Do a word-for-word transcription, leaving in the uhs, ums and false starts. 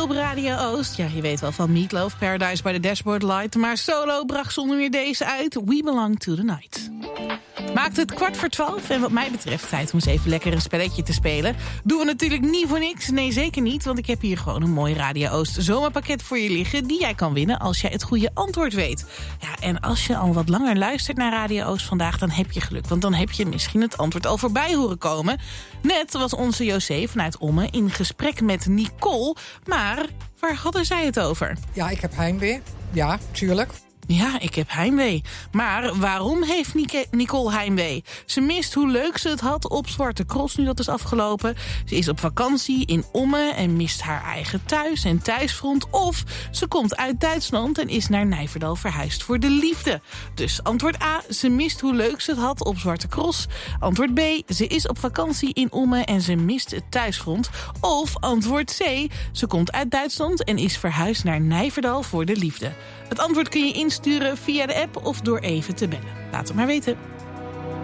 op Radio Oost. Ja, je weet wel van Meatloaf, Paradise by the Dashboard Light. Maar solo bracht zonder meer deze uit. We Belong to the Night. Maakt het kwart voor twaalf en wat mij betreft tijd om eens even lekker een spelletje te spelen. Doen we natuurlijk niet voor niks. Nee, zeker niet, want ik heb hier gewoon een mooi Radio Oost zomerpakket voor je liggen die jij kan winnen als jij het goede antwoord weet. Ja, en als je al wat langer luistert naar Radio Oost vandaag, dan heb je geluk. Want dan heb je misschien het antwoord al voorbij horen komen. Net was onze José vanuit Ommen in gesprek met Nicole. Maar waar hadden zij het over? Ja, ik heb heimwee. Ja, tuurlijk. Ja, ik heb heimwee. Maar waarom heeft Nicole heimwee? Ze mist hoe leuk ze het had op Zwarte Cross nu dat is afgelopen. Ze is op vakantie in Ommen en mist haar eigen thuis en thuisfront. Of ze komt uit Duitsland en is naar Nijverdal verhuisd voor de liefde. Dus antwoord A, ze mist hoe leuk ze het had op Zwarte Cross. Antwoord B, ze is op vakantie in Ommen en ze mist het thuisfront. Of antwoord C, ze komt uit Duitsland en is verhuisd naar Nijverdal voor de liefde. Het antwoord kun je insturen via de app of door even te bellen. Laat het maar weten.